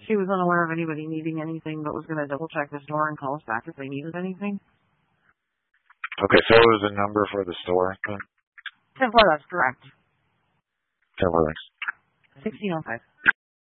she was unaware of anybody needing anything, but was going to double check the store and call us back if they needed anything. Okay, so what was the number for the store? 10-4, that's correct. 10-4, thanks. 1605.